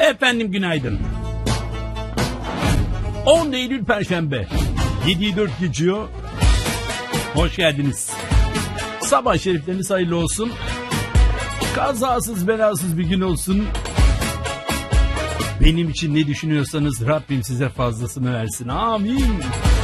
Efendim günaydın. 10 Eylül Perşembe. 7'yi 4 geçiyor. Hoş geldiniz. Sabah şerifleriniz hayırlı olsun. Kazasız belasız bir gün olsun. Benim için ne düşünüyorsanız Rabbim size fazlasını versin. Amin.